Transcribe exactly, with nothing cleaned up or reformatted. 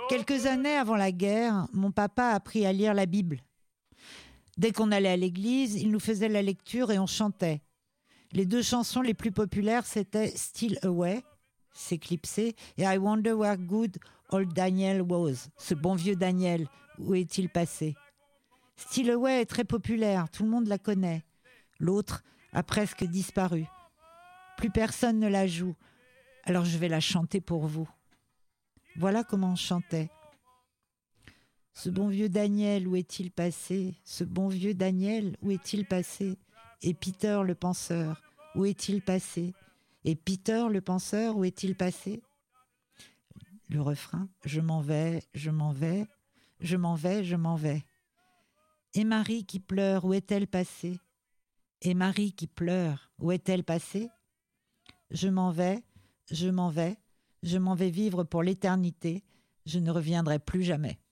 Quelques années avant la guerre, mon papa a appris à lire la Bible. Dès qu'on allait à l'église, il nous faisait la lecture et on chantait. Les deux chansons les plus populaires, c'était « Still Away », s'éclipser, et « I wonder where good old Daniel was », ce bon vieux Daniel, où est-il passé ? « Still Away » est très populaire, tout le monde la connaît. L'autre a presque disparu. Plus personne ne la joue, alors je vais la chanter pour vous. Voilà comment on chantait. Ce bon vieux Daniel, où est-il passé ? Ce bon vieux Daniel, où est-il passé ? Et Peter le penseur, où est-il passé ? Et Peter le penseur, où est-il passé ? Le refrain, je m'en vais, je m'en vais, je m'en vais, je m'en vais. Et Marie qui pleure, où est-elle passée ? Et Marie qui pleure, où est-elle passée ? Je m'en vais, je m'en vais, je m'en vais vivre pour l'éternité, je ne reviendrai plus jamais.